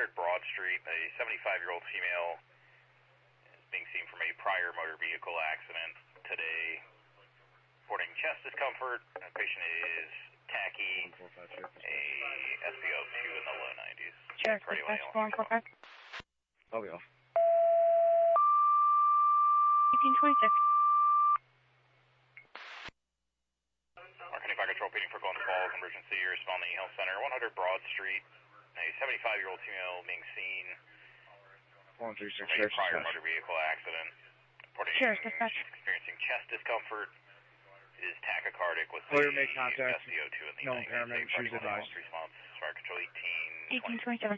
100 Broad Street. A 75-year-old female is being seen from a prior motor vehicle accident today. Reporting chest discomfort. The patient is tacky. A SpO2 in the low 90s. Sure, dispatch 445. Oh, yeah. 1826. Marketing Fire Control, Peting for Golden Falls, emergency, responding Health Center, 100 Broad Street. A 75-year-old female being seen from a prior motor vehicle accident. Reporting she's experiencing chest discomfort. Is tachycardic with the SpO2 in the no impairment. She's advised. Response, Fire Control 1827.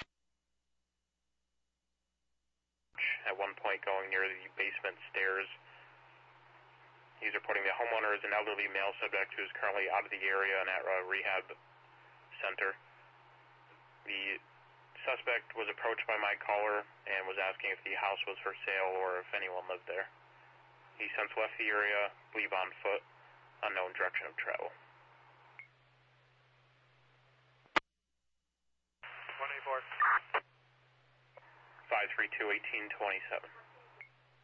At one point going near the basement stairs. He's reporting the homeowner is an elderly male subject who is currently out of the area and at a rehab center. The suspect was approached by my caller and was asking if the house was for sale or if anyone lived there. He since left the area, leave on foot, unknown direction of travel. 24. 532-1827.